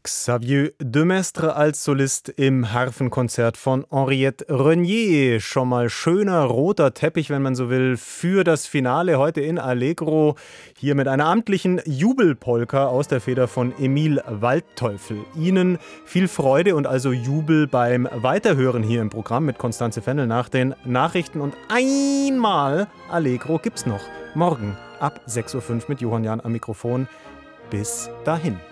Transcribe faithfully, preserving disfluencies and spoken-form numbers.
Xavier de Maistre als Solist im Harfenkonzert von Henriette Renier. Schon mal schöner roter Teppich, wenn man so will, für das Finale heute in Allegro. Hier mit einer amtlichen Jubelpolka aus der Feder von Emil Waldteufel. Ihnen viel Freude und also Jubel beim Weiterhören hier im Programm mit Constanze Fennel nach den Nachrichten. Und einmal Allegro gibt's noch. Morgen ab sechs Uhr fünf mit Johann Jahn am Mikrofon. Bis dahin.